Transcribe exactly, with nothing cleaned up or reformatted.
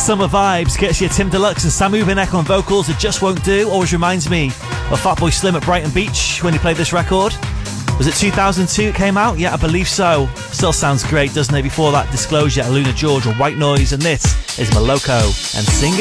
Summer Vibes gets you Tim Deluxe and Samu Benek on vocals. It Just Won't Do always reminds me of Fatboy Slim at Brighton Beach when he played this record. Was it two thousand two it came out? Yeah, I believe so. Still sounds great, doesn't it? Before that, Disclosure, Luna George or White Noise, and this is Moloko and Sing It.